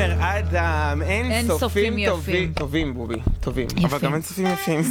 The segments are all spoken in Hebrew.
עומר אדם, אין סופים יפים. טובים בובי, טובים, אבל גם אין סופים יפים.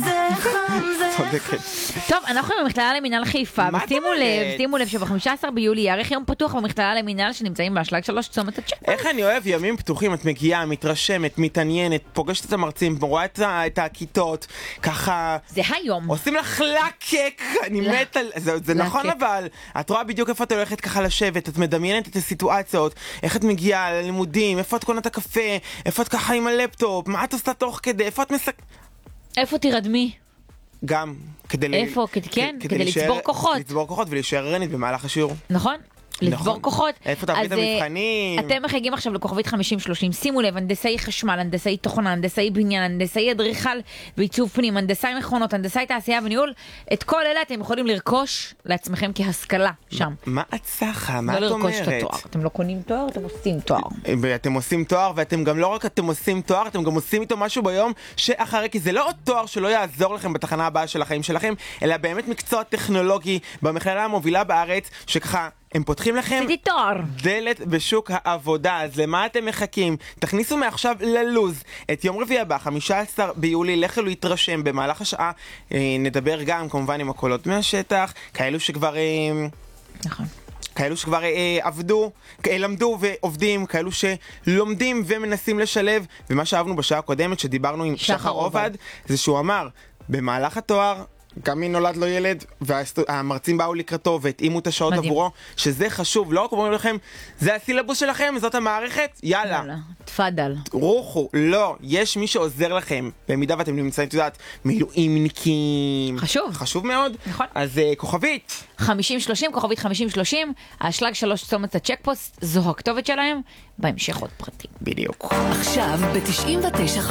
צודקת. טוב, אנחנו במכללה למינהל חיפה, ושימו לב שב-15 ביולי יערך יום פתוח במכללה למינהל שנמצאים באשלג 3 צומת הצ'ק. איך אני אוהב ימים פתוחים, את מגיעה, מתרשמת, מתעניינת, פוגשת את המרצים, רואה את הכיתות, ככה... זה היום. עושים לך לקק, אני מת על... זה נכון אבל, את רואה בדיוק איפה את הולכת ככה לשבת, את מדמיינת את הסיטואציות, איך את מגיעה ללימודים, איפה את קונה את הקפה, איפה את ככה עם הלפטופ, מה את עושה תוך כדי, איפה את איפה תירדמי? גם, כדי לצבור כוחות. לצבור כוחות ולהישאר ערנית במהלך השיעור. נכון? לצבור כוחות. איפה תעברי את המבחנים? אתם מחייגים עכשיו לכוכבית 5030, שימו לב, הנדסאי חשמל, הנדסאי תוכנה, הנדסאי בניין, הנדסאי אדריכל ועיצוב פנים, הנדסאי מכונות, הנדסאי תעשייה וניהול, את כל אלה אתם יכולים לרכוש לעצמכם כהשכלה שם. מה את סחה? מה את אומרת? לא לרכוש את התואר. אתם לא קונים תואר, אתם עושים תואר. ואתם עושים תואר, ואתם גם לא רק אתם עושים תואר, אתם גם עושים איתו משהו ביום שאחרי, כי זה לא עוד תואר שלא יעזור לכם בתחנה הבאה של החיים שלכם, אלא באמת מקצוע טכנולוגי במכללה המובילה בארץ, שככה הם פותחים לכם דלת בשוק העבודה. אז למה אתם מחכים? תכניסו מעכשיו ללוז את יום רביעי הבא, 15 ביולי, לכו להתרשם במהלך השעה. נדבר גם כמובן עם הקולות מהשטח, כאלו שכבר נכון. כאלו שכבר עבדו, למדו ועובדים, כאלו שלומדים ומנסים לשלב. ומה שאהבנו בשעה הקודמת שדיברנו עם שחר עובד, זה שהוא אמר, במהלך התואר גם מי נולד לו ילד, והמרצים באו לקראתו והתאימו את השעות עבורו, שזה חשוב. לא רק אומרים לכם, זה הסילבוס שלכם, זאת המערכת, יאללה. תפדל. רוחו, לא, יש מי שעוזר לכם, במידה ואתם נמצאים, את יודעת, מילואימניקים. חשוב. חשוב מאוד. נכון. אז כוכבית. 5030, כוכבית 5030, האשלג 3 צומת הצ'ק פוסט, זו הכתובת שלהם, בהמשך עוד פרטים. בדיוק. עכשיו ב-99